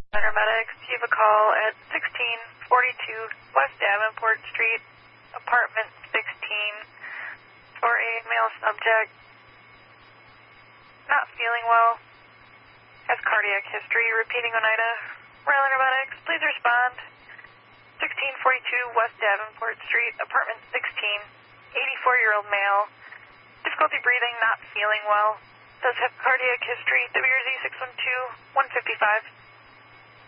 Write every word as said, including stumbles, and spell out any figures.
Paramedics, you have a call at sixteen forty-two West Davenport Street, apartment sixteen, for a male subject not feeling well, has cardiac history, repeating Oneida. Ryland Paramedics, please respond. sixteen forty-two West Davenport Street, apartment sixteen, eighty-four-year-old male, difficulty breathing, not feeling well, does have cardiac history, W R Z six one two, one fifty-five.